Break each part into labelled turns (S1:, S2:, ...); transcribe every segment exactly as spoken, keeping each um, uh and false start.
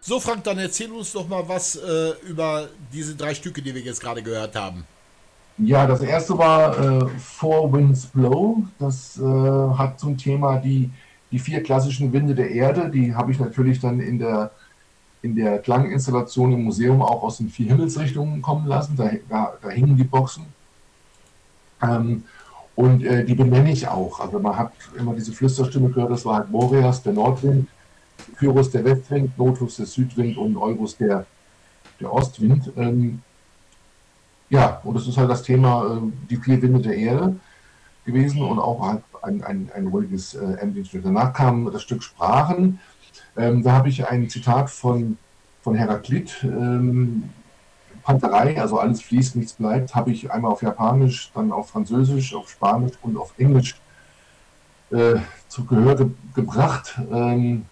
S1: So, Frank, dann erzähl uns doch mal was äh, über diese drei Stücke, die wir jetzt gerade gehört haben.
S2: Ja, das erste war äh, Four Winds Blow. Das äh, hat zum Thema die, die vier klassischen Winde der Erde. Die habe ich natürlich dann in der, in der Klanginstallation im Museum auch aus den vier Himmelsrichtungen kommen lassen. Da, da, da hingen die Boxen. Ähm, und äh, die benenne ich auch. Also man hat immer diese Flüsterstimme gehört, das war halt Boreas, der Nordwind, Pyrrhus, der Westwind, Notus, der Südwind und Eurus, der, der Ostwind. Ähm, ja, und das ist halt das Thema, äh, die vier Winde der Erde gewesen und auch halt ein, ein, ein ruhiges äh, Ambient-Stück. Danach kam das Stück Sprachen. Ähm, da habe ich ein Zitat von, von Heraklit. Ähm, Panterei, also alles fließt, nichts bleibt, habe ich einmal auf Japanisch, dann auf Französisch, auf Spanisch und auf Englisch äh, zu Gehör ge gebracht. Ähm,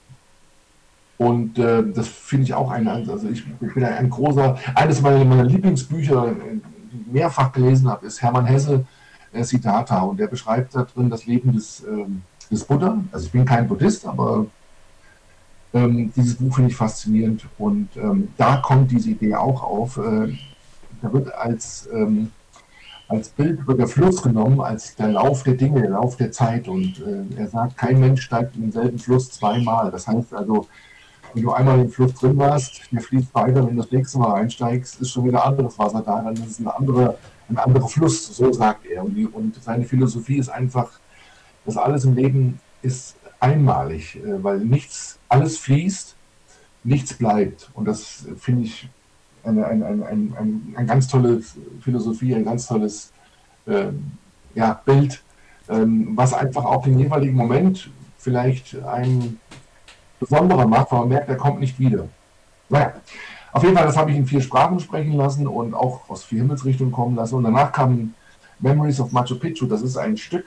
S2: und äh, das finde ich auch ein, also ich, ich bin ein großer, eines meiner, meiner Lieblingsbücher, äh, die ich mehrfach gelesen habe, ist Hermann Hesse, äh, Siddhartha. Und der beschreibt da drin das Leben des, ähm, des Buddha. Also ich bin kein Buddhist, aber ähm, dieses Buch finde ich faszinierend. Und ähm, da kommt diese Idee auch auf. Äh, da wird als, ähm, als Bild wird der Fluss genommen, als der Lauf der Dinge, der Lauf der Zeit. Und äh, er sagt, kein Mensch steigt in denselben Fluss zweimal. Das heißt also, wenn du einmal im Fluss drin warst, der fließt weiter, wenn du das nächste Mal einsteigst, ist schon wieder anderes Wasser da, dann ist es ein anderer, ein anderer Fluss, so sagt er. Und, die, und seine Philosophie ist einfach, dass alles im Leben ist einmalig, äh, weil nichts, alles fließt, nichts bleibt. Und das finde ich eine, eine, eine, eine, eine, eine ganz tolle Philosophie, ein ganz tolles ähm, ja, Bild, ähm, was einfach auch den jeweiligen Moment vielleicht ein besonderer macht, weil man merkt, er kommt nicht wieder. Naja, auf jeden Fall, das habe ich in vier Sprachen sprechen lassen und auch aus vier Himmelsrichtungen kommen lassen. Und danach kam Memories of Machu Picchu. Das ist ein Stück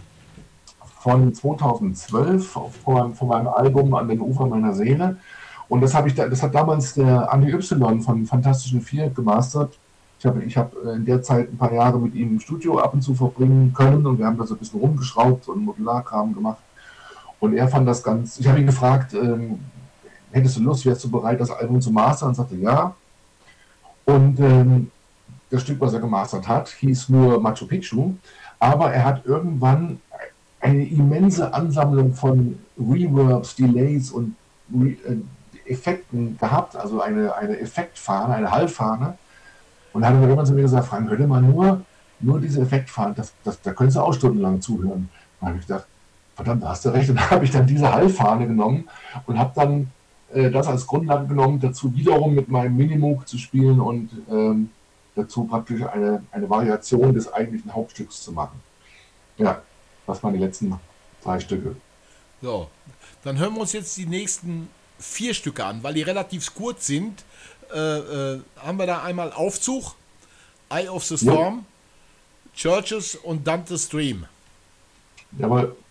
S2: von zweitausendzwölf von, von meinem Album An den Ufern meiner Seele. Und das, habe ich da, das hat damals der Andi Y von Fantastischen Vier gemastert. Ich habe ich hab in der Zeit ein paar Jahre mit ihm im Studio ab und zu verbringen können und wir haben da so ein bisschen rumgeschraubt und Modularkram gemacht. Und er fand das ganz. Ich habe ihn gefragt, ähm, hättest du Lust, wärst du bereit, das Album zu mastern? Und sagte ja. Und ähm, das Stück, was er gemastert hat, hieß nur Machu Picchu. Aber er hat irgendwann eine immense Ansammlung von Reverbs, Delays und Re äh, Effekten gehabt, also eine, eine Effektfahne, eine Hallfahne. Und da hat er irgendwann zu mir gesagt, Frank, hör dir mal nur, nur diese Effektfahne, das, das, da könntest du auch stundenlang zuhören. Da habe ich gedacht, verdammt, da hast du recht. Und da habe ich dann diese Hallfahne genommen und habe dann äh, das als Grundlage genommen, dazu wiederum mit meinem Minimoog zu spielen und ähm, dazu praktisch eine, eine Variation des eigentlichen Hauptstücks zu machen. Ja, das waren die letzten drei Stücke.
S1: So, dann hören wir uns jetzt die nächsten vier Stücke an, weil die relativ kurz sind. Äh, äh, haben wir da einmal Aufzug, Eye of the
S2: Ja,
S1: Storm, Churches und Dante's Dream.
S2: jawohl.